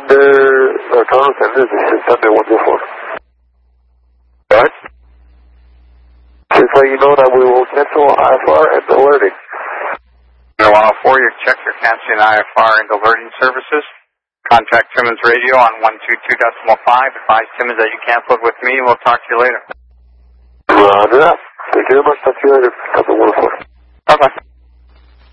Toronto Center, this is Sunday 104. Alright? Just let you know that we will cancel IFR and alerting. 104, your check your canceling IFR and alerting services. Contact Timmins Radio on 122.5. Advise Timmins that you canceled with me. We'll talk to you later. Roger that. Thank you very much. Talk to you later. Sunday 104. Bye-bye.